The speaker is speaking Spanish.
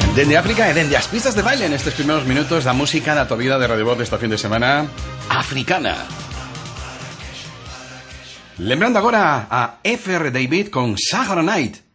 Dende África e dende as pistas de baile nestes primeiros minutos da música da tua vida de Radio Voz desta fin de semana africana. Lembrando agora a F.R. David con Sahara Night.